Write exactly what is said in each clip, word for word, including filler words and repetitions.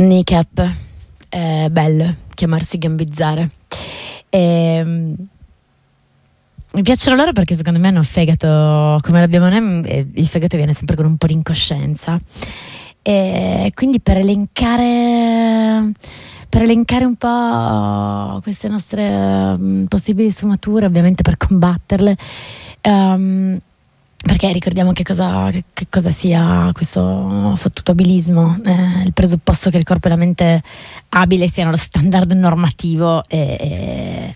Kneecap, è bello chiamarsi gambizzare. E, mi piacciono loro perché secondo me hanno un fegato come l'abbiamo noi, il fegato viene sempre con un po' di incoscienza, e quindi per elencare per elencare un po' queste nostre um, possibili sfumature, ovviamente per combatterle, um, perché ricordiamo che cosa, che, che cosa sia questo fottuto abilismo, eh, il presupposto che il corpo e la mente abile siano lo standard normativo, e, e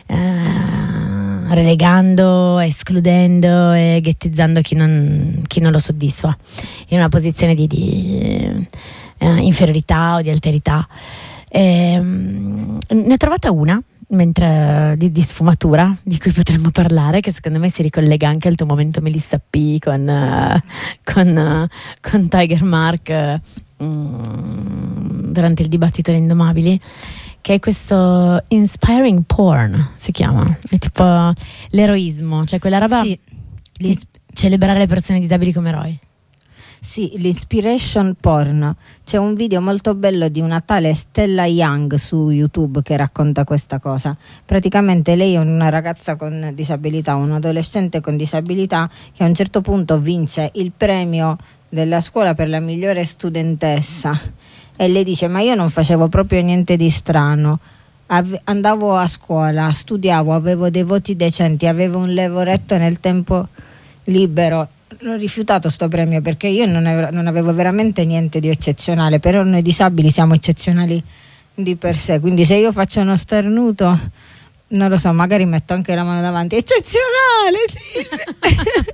eh, relegando, escludendo e ghettizzando chi non, chi non lo soddisfa in una posizione di, di eh, inferiorità o di alterità. E, um, ne ho trovata una mentre di, di sfumatura di cui potremmo parlare, che secondo me si ricollega anche al tuo momento Melissa P con, uh, con, uh, con Tiger Mark uh, um, durante il dibattito degli Indomabili, che è questo inspiring porn, si chiama, è tipo l'eroismo, cioè quella roba, sì, di celebrare le persone disabili come eroi. Sì, l'inspiration porn. C'è un video molto bello di una tale Stella Young su YouTube che racconta questa cosa. Praticamente lei è una ragazza con disabilità, un adolescente con disabilità, che a un certo punto vince il premio della scuola per la migliore studentessa, e lei dice: ma io non facevo proprio niente di strano, Ave- andavo a scuola, studiavo, avevo dei voti decenti, avevo un lavoretto nel tempo libero. L'ho rifiutato sto premio perché io non avevo, non avevo veramente niente di eccezionale, però noi disabili siamo eccezionali di per sé, quindi se io faccio uno starnuto, non lo so, magari metto anche la mano davanti, eccezionale,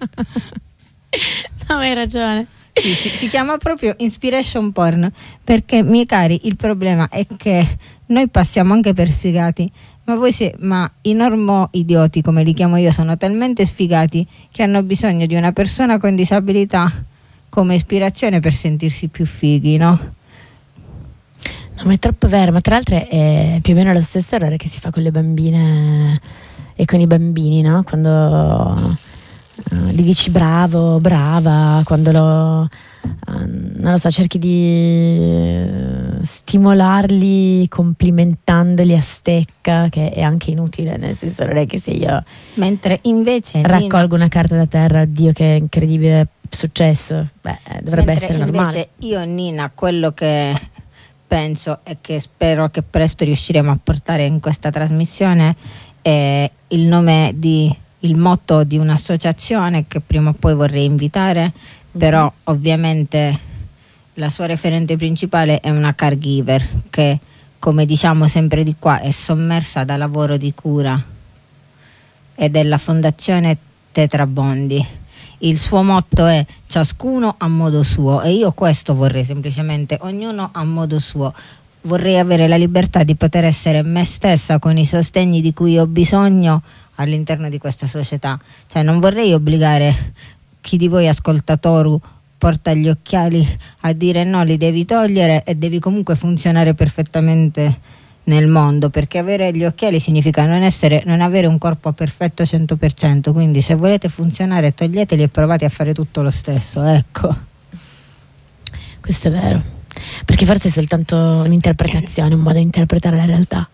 sì. No, hai ragione. Sì, sì, si chiama proprio inspiration porn, perché, miei cari, il problema è che noi passiamo anche per sfigati, ma voi se, ma i normo idioti, come li chiamo io, sono talmente sfigati che hanno bisogno di una persona con disabilità come ispirazione per sentirsi più fighi, no? No, ma è troppo vero, ma tra l'altro è più o meno lo stesso errore che si fa con le bambine e con i bambini, no? Quando uh, gli dici bravo, brava, quando lo, uh, non lo so, cerchi di stimolarli complimentandoli a stecca, che è anche inutile, nel senso non è che se io mentre invece raccolgo Nina, una carta da terra, Dio che incredibile successo, beh, dovrebbe mentre essere normale. invece io, Nina, quello che penso e che spero che presto riusciremo a portare in questa trasmissione è il nome di il motto di un'associazione che prima o poi vorrei invitare, mm-hmm. Però ovviamente la sua referente principale è una caregiver che, come diciamo sempre di qua, è sommersa da lavoro di cura, ed è la fondazione Tetrabondi. Il suo motto è ciascuno a modo suo, e io questo vorrei semplicemente, ognuno a modo suo. Vorrei avere la libertà di poter essere me stessa con i sostegni di cui ho bisogno all'interno di questa società. Cioè non vorrei obbligare chi di voi ascoltatori porta gli occhiali a dire no, li devi togliere e devi comunque funzionare perfettamente nel mondo, perché avere gli occhiali significa non essere, non avere un corpo perfetto cento per cento, quindi se volete funzionare toglieteli e provate a fare tutto lo stesso, ecco. Questo è vero, perché forse è soltanto un'interpretazione, un modo di interpretare la realtà,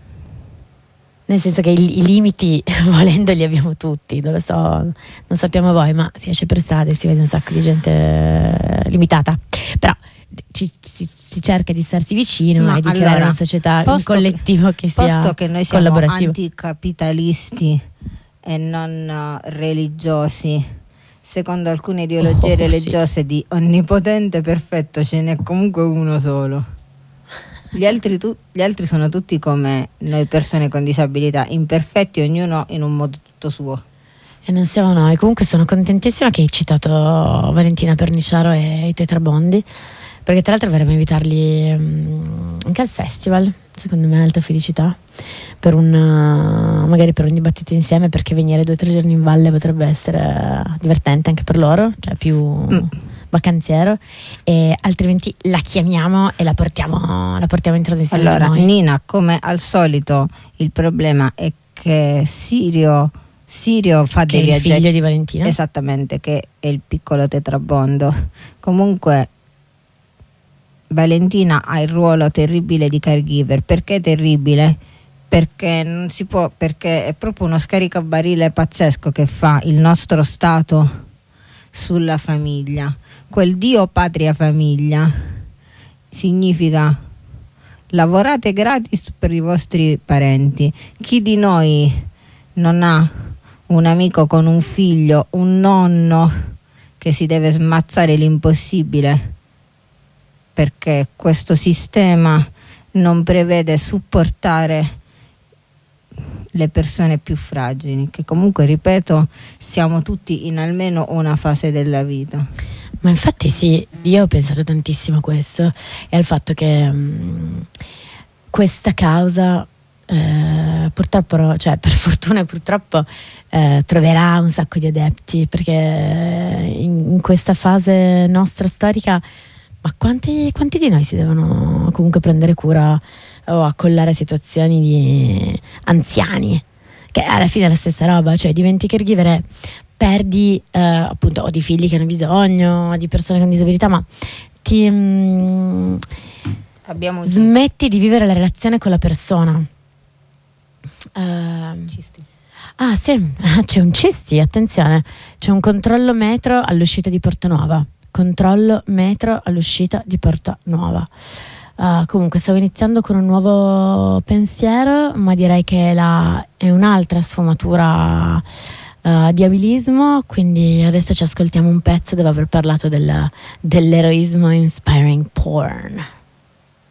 nel senso che i, i limiti volendo li abbiamo tutti, non lo so, non sappiamo voi, ma si esce per strada e si vede un sacco di gente limitata, però ci, si, si cerca di starsi vicino, ma e di allora, creare una società, un collettivo che, che sia posto che noi siamo collaborativo, anticapitalisti e non uh, religiosi, secondo alcune ideologie oh, religiose sì. Di onnipotente perfetto ce n'è comunque uno solo. Gli altri, tu, gli altri sono tutti come noi persone con disabilità, imperfetti, ognuno in un modo tutto suo. E non siamo noi. Comunque sono contentissima che hai citato Valentina Perniciaro e i Tetrabondi, perché tra l'altro vorremmo invitarli um, anche al festival, secondo me, Alta Felicità, per un uh, magari per un dibattito insieme, perché venire due o tre giorni in valle potrebbe essere divertente anche per loro, cioè più mm. vacanziero, e altrimenti la chiamiamo e la portiamo la portiamo in trasmissione. Allora noi. Nina, come al solito il problema è che Sirio Sirio fa che dei è il viaggetti, figlio di Valentina, esattamente, che è il piccolo tetrabondo. Comunque Valentina ha il ruolo terribile di caregiver. Perché terribile? Perché non si può, perché è proprio uno scaricabarile pazzesco che fa il nostro Stato sulla famiglia. Quel Dio patria famiglia significa lavorate gratis per i vostri parenti. Chi di noi non ha un amico con un figlio, un nonno che si deve smazzare l'impossibile perché questo sistema non prevede supportare le persone più fragili, che comunque, ripeto, siamo tutti in almeno una fase della vita. Ma infatti sì, io ho pensato tantissimo a questo e al fatto che mh, questa causa eh, purtroppo, cioè per fortuna e purtroppo eh, troverà un sacco di adepti, perché in, in questa fase nostra storica, ma quanti, quanti di noi si devono comunque prendere cura o accollare situazioni di anziani, che alla fine è la stessa roba, cioè diventi caregiver e perdi eh, appunto o di figli che hanno bisogno, o di persone con disabilità, ma ti mm, Abbiamo smetti di vivere la relazione con la persona. Uh, cisti. Ah sì, c'è un cisti, attenzione, c'è un controllo metro all'uscita di Porta Nuova, controllo metro all'uscita di Porta Nuova. Uh, comunque stavo iniziando con un nuovo pensiero, ma direi che la, è un'altra sfumatura uh, di abilismo, quindi adesso ci ascoltiamo un pezzo dopo aver parlato del, dell'eroismo inspiring porn.